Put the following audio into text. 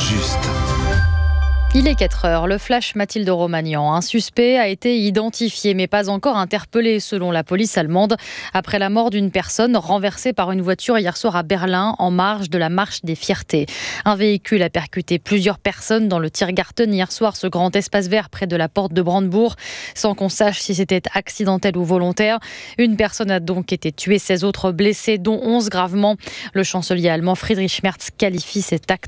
juste. Il est 4 heures, le flash Mathilde Romagnan. Un suspect a été identifié mais pas encore interpellé selon la police allemande après la mort d'une personne renversée par une voiture hier soir à Berlin en marge de la marche des fiertés. Un véhicule a percuté plusieurs personnes dans le Tiergarten hier soir, ce grand espace vert près de la porte de Brandebourg, sans qu'on sache si c'était accidentel ou volontaire. Une personne a donc été tuée, 16 autres blessés, dont 11 gravement. Le chancelier allemand Friedrich Merz qualifie cet acte